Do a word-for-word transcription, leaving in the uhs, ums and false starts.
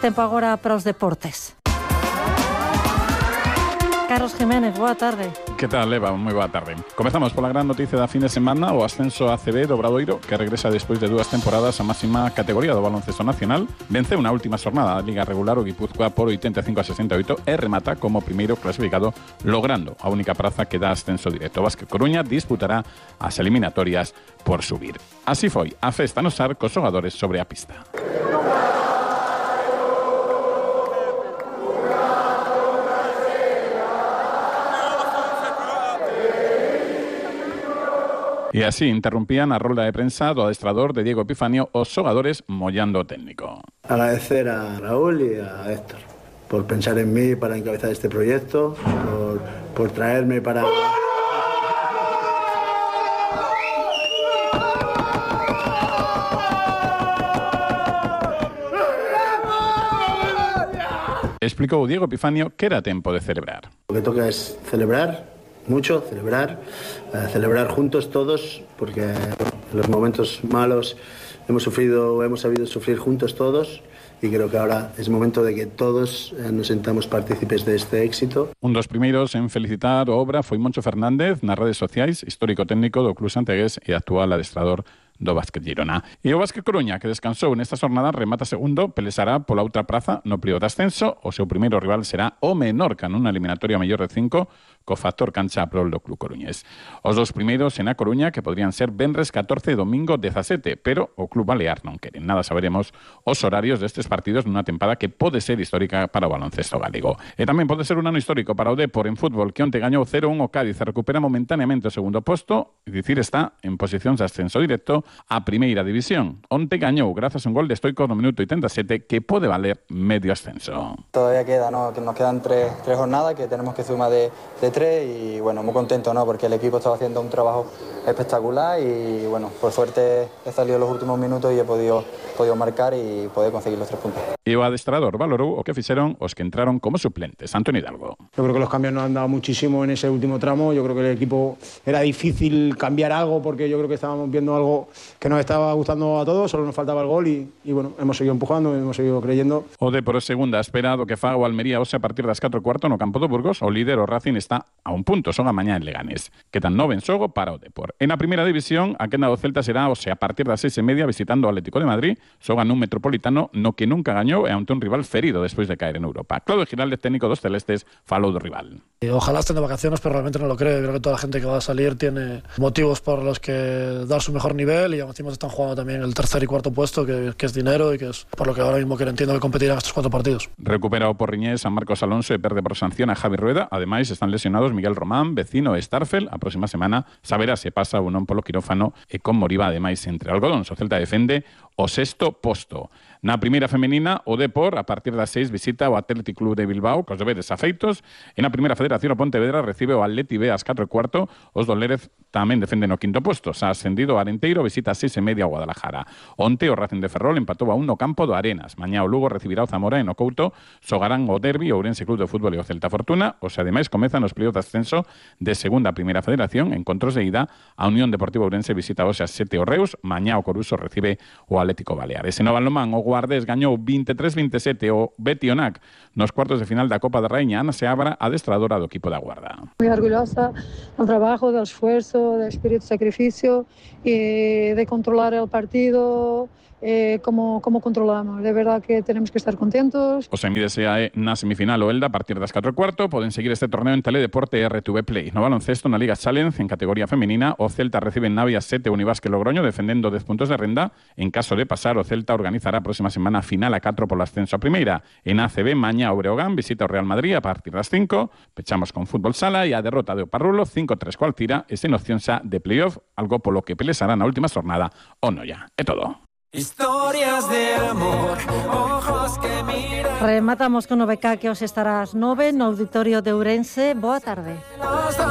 Tempo agora para os deportes. Carlos Jiménez, boa tarde. Que tal, Eva? Moi boa tarde. Comezamos pola gran noticia da fin de semana, o ascenso a C B do Obradoiro, que regresa despois de dúas temporadas a máxima categoría do baloncesto nacional. Venceu na última xornada da Liga Regular o Guipúzcoa por oitenta e cinco a sesenta e oito e remata como primeiro clasificado, logrando a única praza que dá ascenso directo. O Vázquez Coruña disputará as eliminatorias por subir. Así foi a festa no Sar cos xogadores sobre a pista. E así interrumpían a rolda de prensa do adestrador de Diego Epifanio os xogadores mollando o técnico. Agradecer a Raúl y a Héctor por pensar en mí para encabezar este proyecto, por, por traerme para... Explicou Diego Epifanio que era tempo de celebrar. Lo que toca es celebrar, mucho, celebrar, eh, celebrar juntos todos, porque en los momentos malos hemos sufrido, hemos sabido sufrir juntos todos, y creo que ahora es momento de que todos eh, nos sentamos partícipes de este éxito. Un dos primeiros en felicitar o obra foi Moncho Fernández nas redes sociais, histórico técnico do Club Santegués e actual adestrador do Vázquez Girona. E o Vázquez Coruña, que descansou nesta xornada, remata segundo, pelesará pola outra praza no pleo de ascenso. O seu primeiro rival será o Menorca nunha eliminatoria mellor de cinco, co factor cancha a prol do Club Coruñés. Os dous primeiros en A Coruña, que podrían ser venres catorce e domingo dezasete, pero o Club Balear non quere. Nada saberemos os horarios destes partidos nunha tempada que pode ser histórica para o baloncesto galego. E tamén pode ser un ano histórico para o Depor en fútbol, que onte gañou cero un o Cádiz e recupera momentáneamente o segundo posto, é dicir, está en posicións de ascenso directo a primeira división. Onte gañou grazas a un gol de Stoico no minuto oitenta e sete que pode valer medio ascenso. Todavía queda, ¿no? Que nos quedan tres, tres jornadas que tenemos que sumar de, de tres y bueno, muy contento, ¿no? Porque el equipo estaba haciendo un trabajo espectacular y bueno, por suerte he salido en los últimos minutos y he podido, podido marcar y poder conseguir los tres puntos. E o adestrador valorou o que fixeron os que entraron como suplentes. Antonio Hidalgo. Yo creo que los cambios nos han dado muchísimo en ese último tramo. Yo creo que el equipo era difícil cambiar algo porque yo creo que estábamos viendo algo que nos estaba gustando a todos, solo nos faltaba el gol y, y bueno, hemos seguido empujando, hemos seguido creyendo. O Depor é segunda, espera do que faga o Almería hoxe a partir das catro e cuarto no campo do Burgos. O líder, o Racing, está a un punto, son a mañá en Leganés. Quedan nove en xogo para o Depor. En a primeira división, a quenda do Celta será hoxe a partir das seis e media visitando o Atlético de Madrid. Xogan un Metropolitano no que nunca gañou e ante un rival ferido despois de caer en Europa. Claudio Giraldez, técnico dos celestes, falou do rival. Ojalá estén de vacaciones, pero realmente no lo creo. Creo que toda la gente que va a salir tiene motivos por los que dar su mejor nivel y encima están jugando también el tercer y cuarto puesto, que, que es dinero y que es por lo que ahora mismo que entiendo que competirán estos cuatro partidos. Recupera o Porriñés a Marcos Alonso e perde por sanción a Javi Rueda. Ademais, están lesionados Miguel Román, Vecino e Starfel. A próxima semana saberá se pasa ou non polo quirófano e con Moriba, ademais, entre algodóns. O Celta defende o sexto posto. Na primeira femenina, o Depor, a partir das seis, visita o Athletic Club de Bilbao, cos deberes afeitos. E na primeira federación, o Pontevedra recibe o Atleti B ás catro e cuarto. Os do Lérez tamén defenden o quinto posto. Xa ascendido o Arenteiro, visita a seis e media o Guadalajara. Onte, o Racing de Ferrol empatou a un no campo do Arenas. Mañá o Lugo recibirá o Zamora e no Couto xogarán o derbi o Ourense Club de Fútbol e o Celta Fortuna. Os ademais comezan os pliegos de ascenso de segunda a primeira federación. Encontros de ida, a Unión Deportiva Ourense visita hoxe a sete o Reus. Mañá o Coruso recibe o Atlético Baleares. En o balonmán, o Guardés gañou veintitrés veintisiete o Betionac nos cuartos de final da Copa da Raíña. Ana Seabra, adestradora do equipo da Guarda. Muy orgullosa del trabajo, del esfuerzo, del espíritu de sacrificio y de controlar el partido. Eh, como, como controlamos. De verdad que tenemos que estar contentos. O semídese é na semifinal o Elda a partir das catro e cuarto. Poden seguir este torneo en Teledeporte e R T V Play. No baloncesto, na Liga Challenge, en categoría femenina, o Celta recibe en Navia sete Univasque Logroño defendendo dez puntos de renda. En caso de pasar, o Celta organizará a próxima semana final a catro polo ascenso a primeira. En A C B, mañá o Breogán visita o Real Madrid a partir das cinco. Pechamos con fútbol sala e a derrota de Oparrulo cinco tres co Alcira e sen opción xa de playoff, algo polo que pelesará na última jornada o Noia. É todo. Historias de amor, ojos que miran. Rematamos con o B K que os estará ás nove no auditorio de Ourense. Boa tarde.